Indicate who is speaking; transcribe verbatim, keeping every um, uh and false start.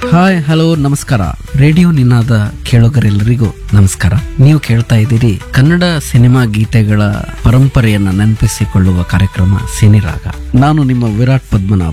Speaker 1: Hi hello ನಮಸ್ಕಾರ. Radio ನಿನಾದ ಕೇಳುಗರೆಲ್ಲರಿಗೂ ನಮಸ್ಕಾರ. ನೀವು ಕೇಳ್ತಾ ಇದ್ದೀರಿ ಕನ್ನಡ ಸಿನಿಮಾ ಗೀತೆಗಳ ಪರಂಪರೆಯನ್ನ ನೆನಪಿಸಿಕೊಳ್ಳುವ ಕಾರ್ಯಕ್ರಮ ಸಿನಿರಾಗ. ನಾನು ನಿಮ್ಮ ವಿರಾಟ್ ಪದ್ಮನಾಭ್.